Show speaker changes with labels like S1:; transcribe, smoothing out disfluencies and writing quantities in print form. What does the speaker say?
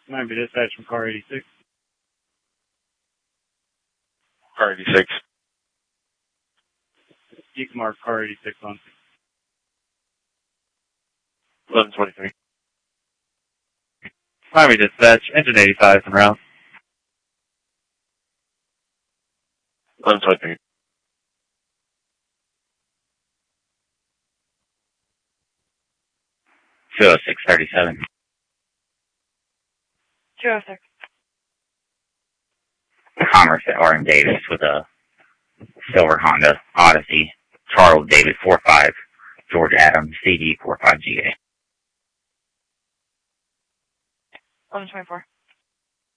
S1: Might be dispatch from car 86.
S2: Car 86.
S1: You can mark car 86 on.
S2: 1123.
S3: Miami dispatch, engine 85 en route.
S2: 1123.
S3: 20637.
S4: 206.
S3: Commerce at R.M. Davis with a silver Honda Odyssey. Charles David 45, George Adams CD 45GA.
S4: 1124.